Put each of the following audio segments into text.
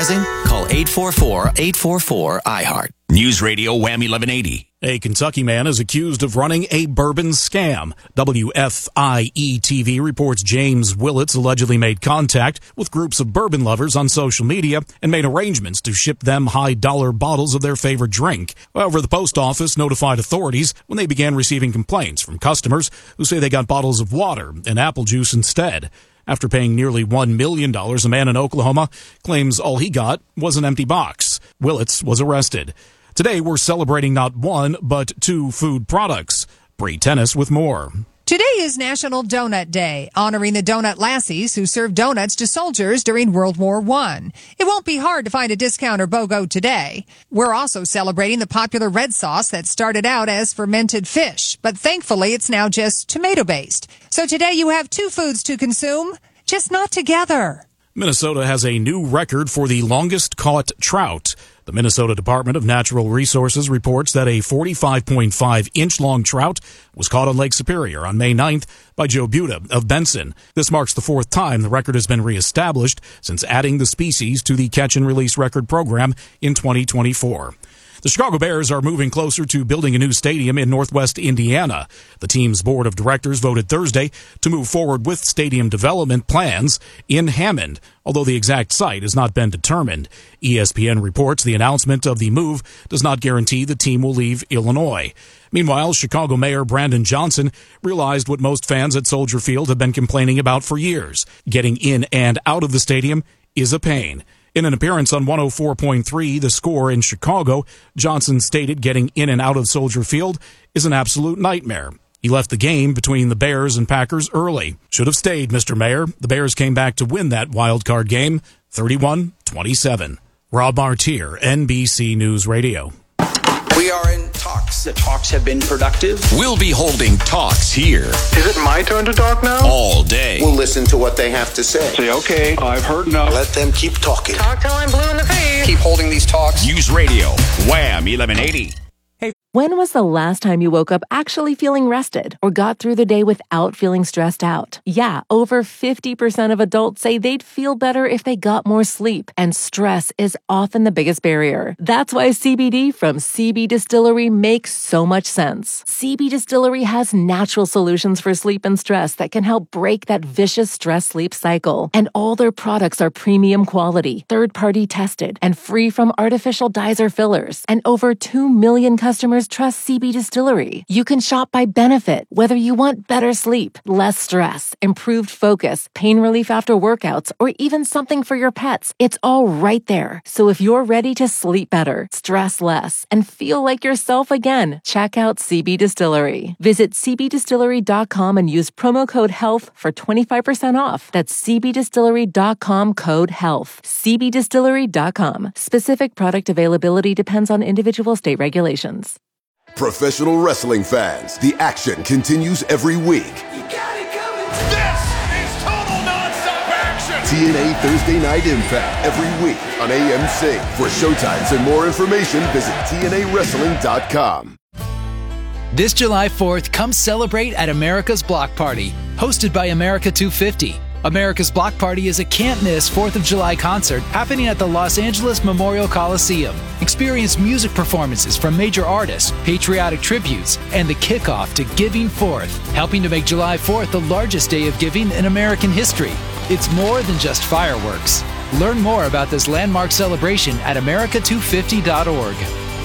advertising? Call 844-844-IHEART. News Radio Wham 1180. A Kentucky man is accused of running a bourbon scam. WFIE-TV reports James Willits allegedly made contact with groups of bourbon lovers on social media and made arrangements to ship them high-dollar bottles of their favorite drink. However, the post office notified authorities when they began receiving complaints from customers who say they got bottles of water and apple juice instead. After paying nearly $1 million, a man in Oklahoma claims all he got was an empty box. Willits was arrested. Today, we're celebrating not one, but two food products. Bree Tennis with more. Today is National Donut Day, honoring the donut lassies who served donuts to soldiers during World War I. It won't be hard to find a discount or BOGO today. We're also celebrating the popular red sauce that started out as fermented fish, but thankfully it's now just tomato-based. So today you have two foods to consume, just not together. Minnesota has a new record for the longest caught trout. The Minnesota Department of Natural Resources reports that a 45.5-inch long trout was caught on Lake Superior on May 9th by Joe Buda of Benson. This marks the fourth time the record has been reestablished since adding the species to the catch and release record program in 2024. The Chicago Bears are moving closer to building a new stadium in Northwest Indiana. The team's board of directors voted Thursday to move forward with stadium development plans in Hammond, although the exact site has not been determined. ESPN reports the announcement of the move does not guarantee the team will leave Illinois. Meanwhile, Chicago Mayor Brandon Johnson realized what most fans at Soldier Field have been complaining about for years. Getting in and out of the stadium is a pain. In an appearance on 104.3 The Score in Chicago, Johnson stated getting in and out of Soldier Field is an absolute nightmare. He left the game between the Bears and Packers early. Should have stayed, Mr. Mayor. The Bears came back to win that wild card game, 31-27. Rob Martier, NBC News Radio. We are in talks. The talks have been productive. We'll be holding talks here. Is it my turn to talk now? All day. We'll listen to what they have to say. Say, okay, I've heard enough. Let them keep talking. Talk till I'm blue in the face. Keep holding these talks. News Radio Wham 1180. When was the last time you woke up actually feeling rested or got through the day without feeling stressed out? Yeah, over 50% of adults say they'd feel better if they got more sleep, and stress is often the biggest barrier. That's why CBD from CB Distillery makes so much sense. CB Distillery has natural solutions for sleep and stress that can help break that vicious stress-sleep cycle. And all their products are premium quality, third-party tested, and free from artificial dyes or fillers. And over 2 million customers trust CB Distillery. You can shop by benefit, whether you want better sleep, less stress, improved focus, pain relief after workouts, or even something for your pets. It's all right there. So if you're ready to sleep better, stress less, and feel like yourself again, check out CB Distillery. Visit cbdistillery.com and use promo code HEALTH for 25% off. That's cbdistillery.com code HEALTH. cbdistillery.com. Specific product availability depends on individual state regulations. Professional wrestling fans, the action continues every week. You got it coming. This is total nonstop action. TNA Thursday Night Impact every week on AMC. For showtimes and more information, visit TNAWrestling.com. This July 4th, come celebrate at America's Block Party, hosted by America 250. America's Block Party is a can't-miss 4th of July concert happening at the Los Angeles Memorial Coliseum. Experience music performances from major artists, patriotic tributes, and the kickoff to Giving Fourth, helping to make July 4th the largest day of giving in American history. It's more than just fireworks. Learn more about this landmark celebration at america250.org.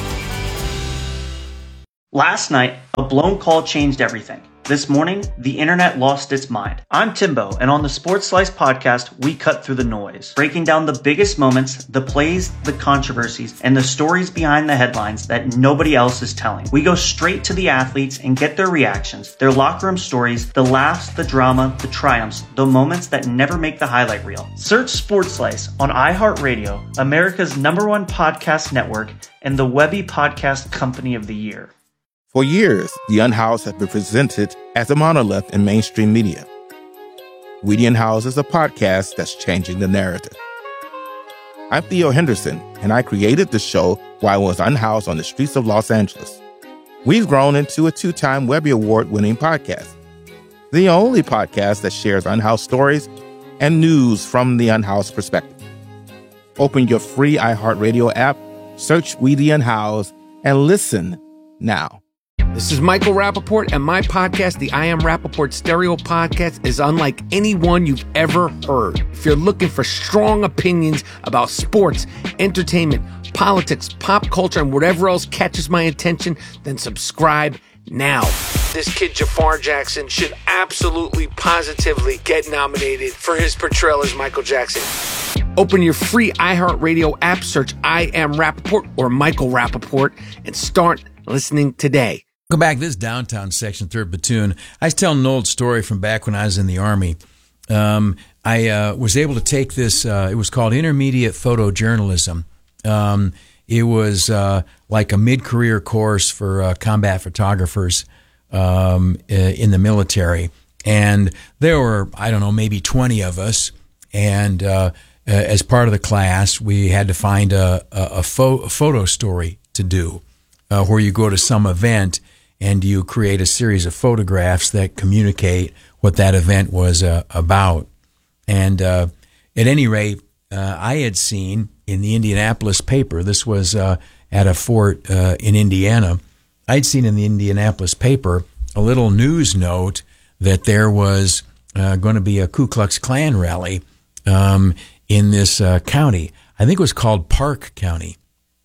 Last night, a blown call changed everything. This morning, the internet lost its mind. I'm Timbo, and on the Sports Slice podcast, we cut through the noise, breaking down the biggest moments, the plays, the controversies, and the stories behind the headlines that nobody else is telling. We go straight to the athletes and get their reactions, their locker room stories, the laughs, the drama, the triumphs, the moments that never make the highlight reel. Search Sports Slice on iHeartRadio, America's #1 podcast network, and the Webby Podcast Company of the Year. For years, The Unhoused has been presented as a monolith in mainstream media. We The Unhoused is a podcast that's changing the narrative. I'm Theo Henderson, and I created the show while I was unhoused on the streets of Los Angeles. We've grown into a 2-time Webby Award-winning podcast, the only podcast that shares unhoused stories and news from the unhoused perspective. Open your free iHeartRadio app, search Weedy and Howes, and listen now. This is Michael Rappaport, and my podcast, the I Am Rappaport Stereo Podcast, is unlike any one you've ever heard. If you're looking for strong opinions about sports, entertainment, politics, pop culture, and whatever else catches my attention, then subscribe now. This kid Jafar Jackson should absolutely, positively get nominated for his portrayal as Michael Jackson. Open your free iHeartRadio app, search I Am Rappaport or Michael Rappaport, and start listening today. Welcome back. This is Downtown Section 3rd Platoon. I was telling an old story from back when I was in the Army. I was able to take this, it was called Intermediate Photojournalism. It was like a mid-career course for combat photographers in the military. And there were, I don't know, maybe 20 of us. And as part of the class, we had to find a photo story to do, where you go to some event and you create a series of photographs that communicate what that event was about. And at any rate, I had seen in the Indianapolis paper, this was at a fort in Indiana, I'd seen in the Indianapolis paper a little news note that there was going to be a Ku Klux Klan rally in this county. I think it was called Park County.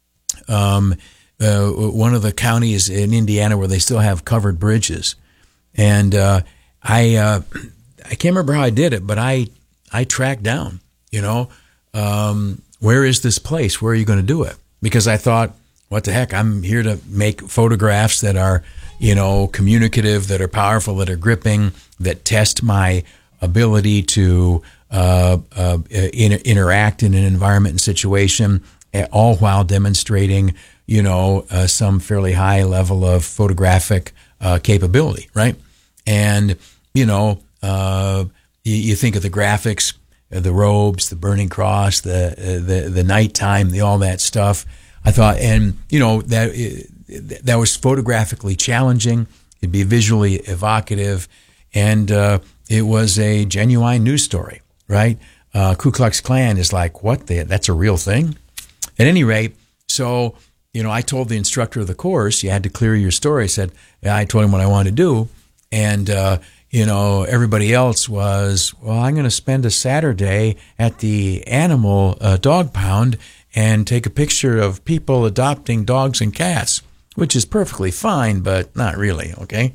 One of the counties in Indiana where they still have covered bridges. And I can't remember how I did it, but I tracked down, where is this place? Where are you going to do it? Because I thought, what the heck, I'm here to make photographs that are, communicative, that are powerful, that are gripping, that test my ability to interact in an environment and situation, all while demonstrating some fairly high level of photographic capability, right? And, you think of the graphics, the robes, the burning cross, the nighttime, all that stuff. I thought, and, that was photographically challenging. It'd be visually evocative. And it was a genuine news story, right? Ku Klux Klan is like, what? That's a real thing? At any rate, so... I told the instructor of the course, you had to clear your story. I told him what I wanted to do. And, everybody else was, I'm going to spend a Saturday at the animal dog pound and take a picture of people adopting dogs and cats, which is perfectly fine, but not really, okay?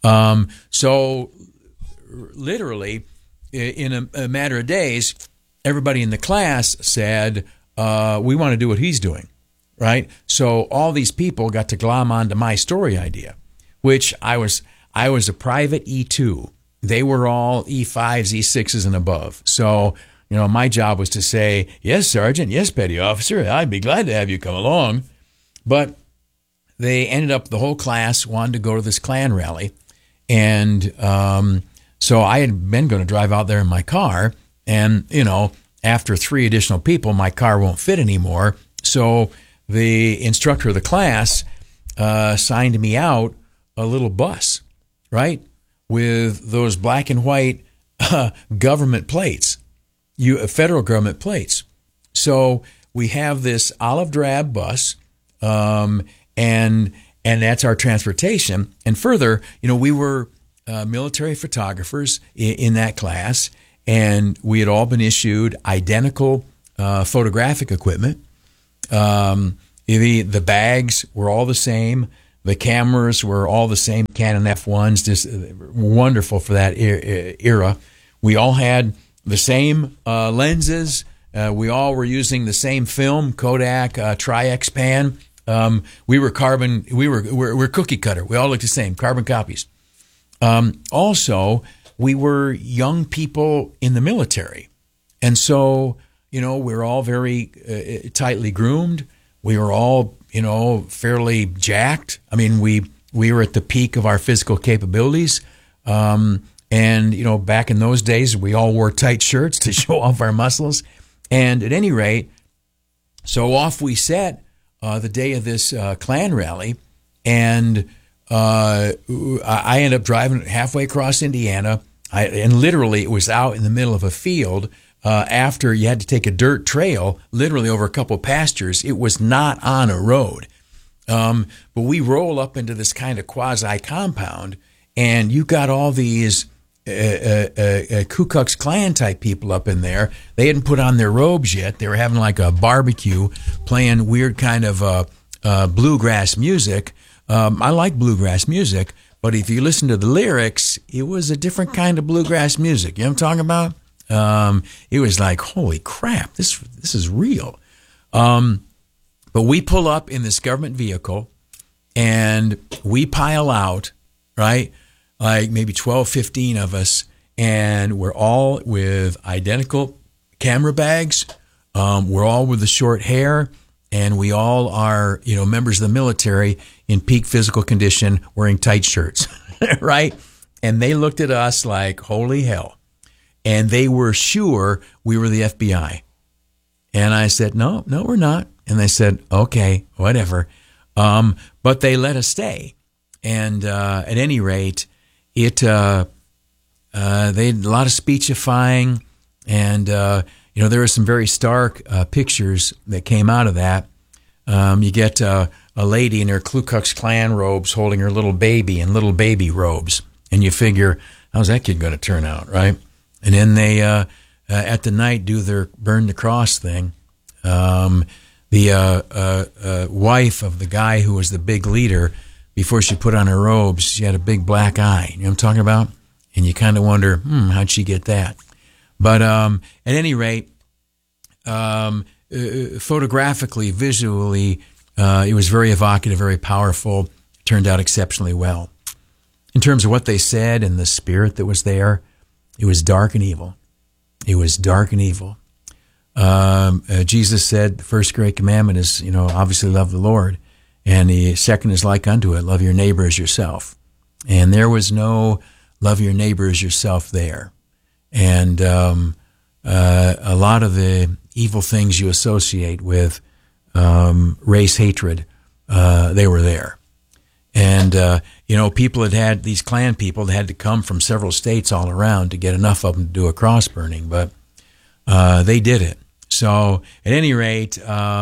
So literally, in a matter of days, everybody in the class said, we want to do what he's doing. Right? So all these people got to glom onto my story idea, which I was a private E2. They were all E5s, E6s, and above. So, my job was to say, yes, Sergeant, yes, Petty Officer, I'd be glad to have you come along. But they ended up, the whole class wanted to go to this Klan rally. And so I had been going to drive out there in my car. And, after 3 additional people, my car won't fit anymore. So the instructor of the class signed me out a little bus, right, with those black and white government plates, federal government plates. So we have this olive drab bus, and that's our transportation. And further, we were military photographers in that class, and we had all been issued identical photographic equipment. The bags were all the same. The cameras were all the same, Canon F1s, just wonderful for that era. We all had the same lenses. We all were using the same film, Kodak Tri-X pan. We're cookie cutter. We all looked the same, carbon copies. Also, we were young people in the military. And so, we're all very tightly groomed. We were all, fairly jacked. I mean, we were at the peak of our physical capabilities. And, back in those days, we all wore tight shirts to show off our muscles. And at any rate, so off we set the day of this Klan rally. And I ended up driving halfway across Indiana. And literally, it was out in the middle of a field after you had to take a dirt trail, literally over a couple of pastures. It was not on a road. But we roll up into this kind of quasi-compound, and you got all these Ku Klux Klan type people up in there. They hadn't put on their robes yet. They were having like a barbecue, playing weird kind of bluegrass music. I like bluegrass music, but if you listen to the lyrics, it was a different kind of bluegrass music. You know what I'm talking about? It was like, holy crap, this is real. But we pull up in this government vehicle, and we pile out, right? Like maybe 12, 15 of us, and we're all with identical camera bags. We're all with the short hair, and we all are, members of the military in peak physical condition wearing tight shirts, right? And they looked at us like, holy hell. And they were sure we were the FBI. And I said, no, we're not. And they said, okay, whatever. But they let us stay. And at any rate, they had a lot of speechifying, and there were some very stark pictures that came out of that. You get a lady in her Ku Klux Klan robes holding her little baby in little baby robes, and you figure, how's that kid going to turn out, right? And then they at the night do their burn the cross thing. The wife of the guy who was the big leader, before she put on her robes, she had a big black eye. You know what I'm talking about? And you kind of wonder, how'd she get that? But at any rate, photographically, visually, it was very evocative, very powerful. It turned out exceptionally well. In terms of what they said and the spirit that was there, it was dark and evil. It was dark and evil. Jesus said the first great commandment is, obviously love the Lord. And the second is like unto it, love your neighbor as yourself. And there was no love your neighbor as yourself there. And a lot of the evil things you associate with race hatred, they were there. And, people had these Klan people that had to come from several states all around to get enough of them to do a cross burning, but they did it. So at any rate,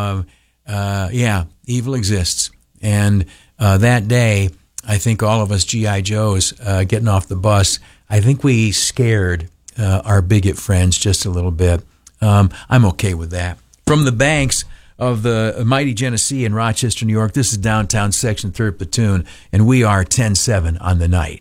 evil exists. And that day, I think all of us G.I. Joes getting off the bus, I think we scared our bigot friends just a little bit. I'm okay with that. From the banks of the mighty Genesee in Rochester, New York, this is Downtown Section 3rd Platoon, and we are 10-7 on the night.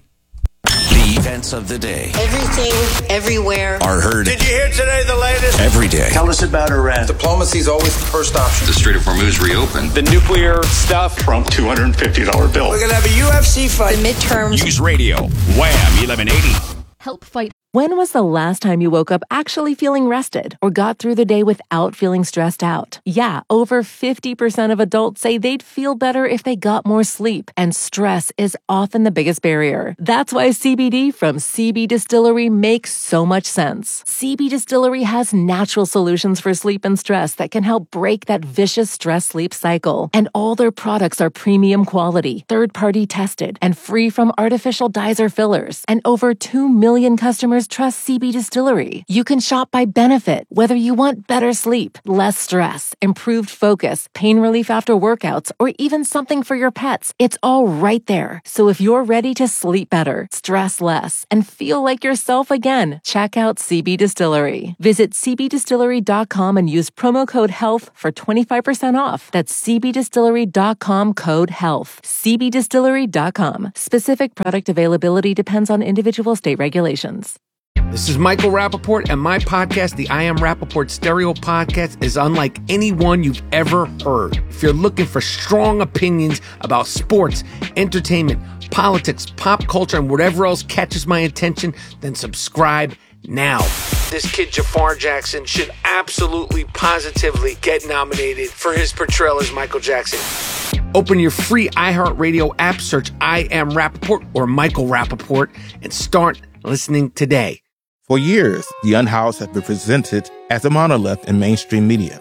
The events of the day. Everything, everywhere. Are heard. Did you hear today the latest? Every day. Tell us about Iran. Diplomacy is always the first option. The Strait of Hormuz reopened. The nuclear stuff. Trump $250 bill. We're going to have a UFC fight. The midterms. News Radio. Wham 1180. Help fight. When was the last time you woke up actually feeling rested or got through the day without feeling stressed out? Yeah, over 50% of adults say they'd feel better if they got more sleep, and stress is often the biggest barrier. That's why CBD from CB Distillery makes so much sense. CB Distillery has natural solutions for sleep and stress that can help break that vicious stress-sleep cycle. And all their products are premium quality, third-party tested, and free from artificial dyes or fillers. And over 2 million customers trust CB Distillery. You can shop by benefit, whether you want better sleep, less stress, improved focus, pain relief after workouts, or even something for your pets. It's all right there. So if you're ready to sleep better, stress less, and feel like yourself again, check out CB Distillery. Visit cbdistillery.com and use promo code HEALTH for 25% off. That's cbdistillery.com, code HEALTH. cbdistillery.com. Specific product availability depends on individual state regulations. This is Michael Rappaport, and my podcast, the I Am Rappaport Stereo Podcast, is unlike any one you've ever heard. If you're looking for strong opinions about sports, entertainment, politics, pop culture, and whatever else catches my attention, then subscribe now. This kid, Jafar Jackson, should absolutely, positively get nominated for his portrayal as Michael Jackson. Open your free iHeartRadio app, search I Am Rappaport or Michael Rappaport, and start listening today. For years, the Unhoused have been presented as a monolith in mainstream media.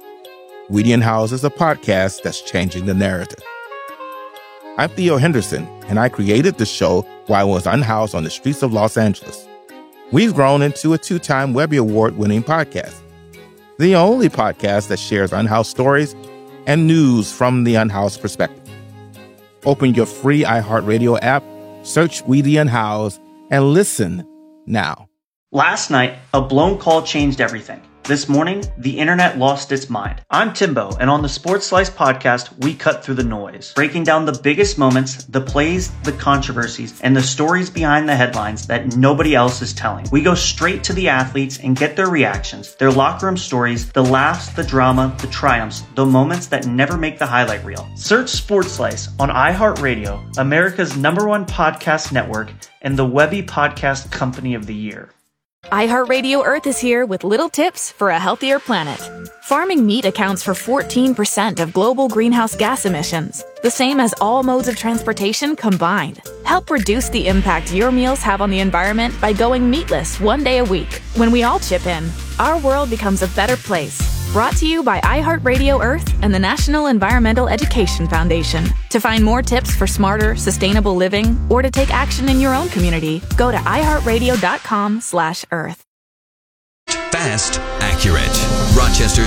We the Unhoused is a podcast that's changing the narrative. I'm Theo Henderson, and I created the show while I was unhoused on the streets of Los Angeles. We've grown into a 2-time Webby Award-winning podcast, the only podcast that shares unhoused stories and news from the unhoused perspective. Open your free iHeartRadio app, search We the Unhoused, and listen now. Last night, a blown call changed everything. This morning, the internet lost its mind. I'm Timbo, and on the Sports Slice podcast, we cut through the noise, breaking down the biggest moments, the plays, the controversies, and the stories behind the headlines that nobody else is telling. We go straight to the athletes and get their reactions, their locker room stories, the laughs, the drama, the triumphs, the moments that never make the highlight reel. Search Sports Slice on iHeartRadio, America's #1 podcast network, and the Webby Podcast Company of the Year. iHeartRadio Earth is here with little tips for a healthier planet. Farming meat accounts for 14% of global greenhouse gas emissions, the same as all modes of transportation combined. Help reduce the impact your meals have on the environment by going meatless one day a week. When we all chip in, our world becomes a better place. Brought to you by iHeartRadio Earth and the National Environmental Education Foundation. To find more tips for smarter, sustainable living, or to take action in your own community, go to iHeartRadio.com/Earth. Fast, accurate. Rochester's